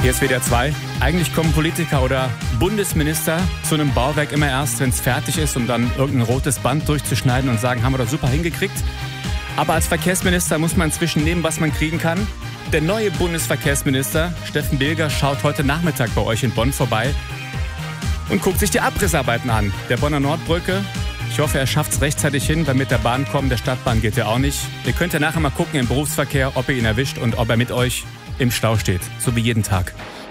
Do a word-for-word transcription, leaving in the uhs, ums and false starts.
Hier ist W D R zwei. Eigentlich kommen Politiker oder Bundesminister zu einem Bauwerk immer erst, wenn es fertig ist, um dann irgendein rotes Band durchzuschneiden und sagen, haben wir das super hingekriegt. Aber als Verkehrsminister muss man inzwischen nehmen, was man kriegen kann. Der neue Bundesverkehrsminister, Steffen Bilger, schaut heute Nachmittag bei euch in Bonn vorbei und guckt sich die Abrissarbeiten an. Der Bonner Nordbrücke. Ich hoffe, er schafft es rechtzeitig hin, weil mit der Bahn kommen, der Stadtbahn geht ja auch nicht. Ihr könnt ja nachher mal gucken im Berufsverkehr, ob ihr ihn erwischt und ob er mit euch im Stau steht. So wie jeden Tag.